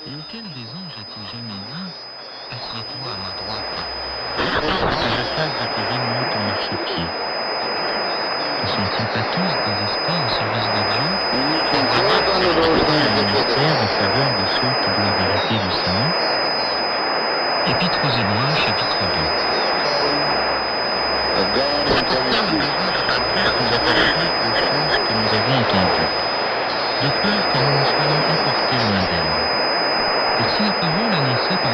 Et auquel des anges a-t-il jamais dit « Assieds-toi à ma droite, pour que je fasse de tes ennemis ton marchepied » ? Ne sont-ils pas tous des esprits au service de Dieu, envoyés pour exécuter un ministère en faveur de ceux qui doivent hériter du salut ? Épître aux Hébreux, chapitre 2. C'est pourquoi nous devons d'autant plus nous attacher aux choses que nous avons entendues, de peur que nous ne soyons pas portés au indemne. Et si la parole annoncée par